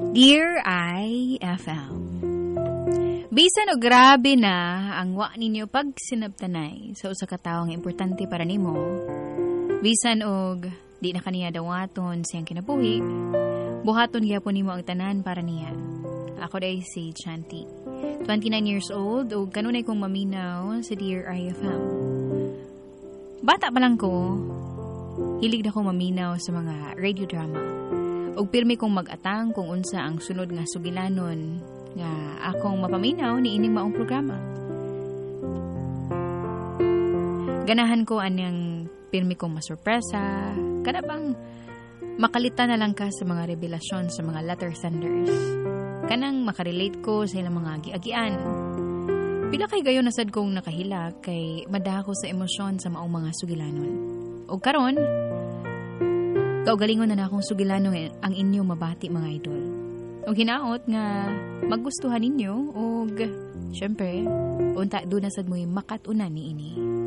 Dear IFM, bisan o grabe na ang wa ninyo pag sinabtanay sa usa ka tawo nga importante para nimo, bisan og di na kaniya dawaton siyang kinabuhi, buhaton gyapon nimo ang tanan para niya. Ako day si Chanti, 29 years old ug kanunay kong maminaw sa Dear IFM. Bata pa lang ko, hilig na kong maminaw sa mga radio drama. Ug pirmi kong mag-atang kung unsa ang sunod nga sugilanon nga akong mapaminaw ni ining maong programa. Ganahan ko anyang pirmi kong masurpresa, kada bang makalita na lang ka sa mga revelasyon sa mga letter senders. Kanang makarelate ko sa ilang mga giagian. Pila kay gayon nasad kong nakahila kay madako sa emosyon sa maong mga sugilanon. Ug karon, kaugalingon na akong sugilanon ang inyo mabati mga idol. O hinaot nga magustuhan ninyo o syempre, unta doon na sad mo'y makatunan ni ini.